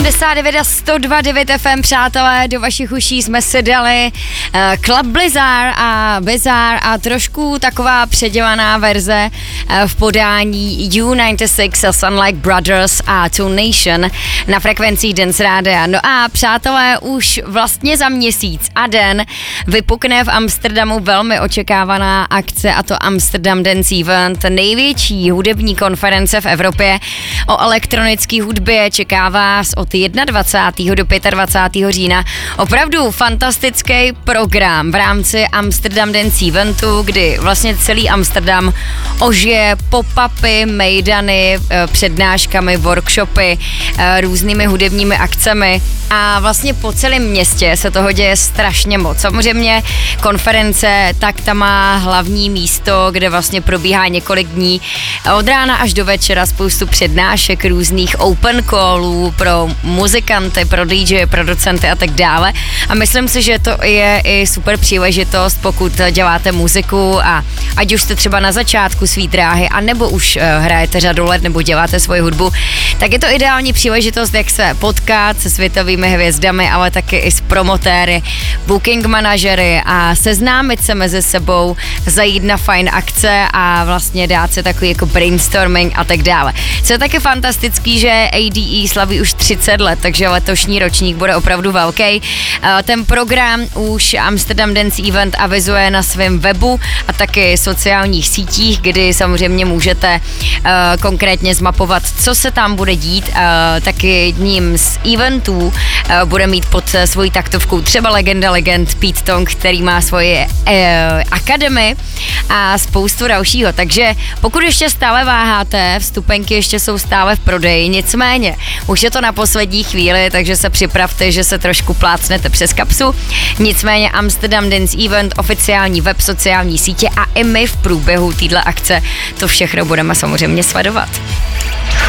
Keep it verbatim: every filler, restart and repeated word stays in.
devadesát devět a sto dva tečka devět F M, přátelé, do vašich uší jsme si dali uh, Club Blizzard a Bizarre a trošku taková předělaná verze uh, v podání U devadesát šest a Sun Like Brothers a Two Nation na frekvencích Dance Rádia. No a přátelé, už vlastně za měsíc a den vypukne v Amsterdamu velmi očekávaná akce, a to Amsterdam Dance Event, největší hudební konference v Evropě o elektronické hudbě. Čeká vás od dvacátého prvního do dvacátého pátého října opravdu fantastický program v rámci Amsterdam Dance Eventu, kdy vlastně celý Amsterdam ožije pop-upy, mejdany, přednáškami, workshopy, různými hudebními akcemi a vlastně po celém městě se toho děje strašně moc. Samozřejmě konference, tak ta má hlavní místo, kde vlastně probíhá několik dní od rána až do večera, spoustu přednášek, různých open callů pro muzikanty, pro dý džeje, producenty a tak dále. A myslím si, že to je i super příležitost, pokud děláte muziku a ať už jste třeba na začátku svý dráhy, anebo už hrajete řadu let nebo děláte svoji hudbu, tak je to ideální příležitost, jak se potkat se světovými hvězdami, ale taky i s promotéry, booking manažery a seznámit se mezi sebou, zajít na fajn akce a vlastně dát se takový jako brainstorming a tak dále. Co je taky fantastický, že A D E slaví už třicet let, takže letošní ročník bude opravdu velký. Ten program už Amsterdam Dance Event avizuje na svém webu a taky sociálních sítích, kdy samozřejmě můžete uh, konkrétně zmapovat, co se tam bude dít. Uh, taky jedním z eventů uh, bude mít pod svojí taktovkou třeba legenda legend Pete Tong, který má svoji uh, akademii a spoustu dalšího. Takže pokud ještě stále váháte, vstupenky ještě jsou stále v prodeji, nicméně už je to na poslední chvíli, takže se připravte, že se trošku plácnete přes kapsu. Nicméně Amsterdam Dance Event, oficiální web, sociální sítě a i my v průběhu této akce to všechno budeme samozřejmě sledovat.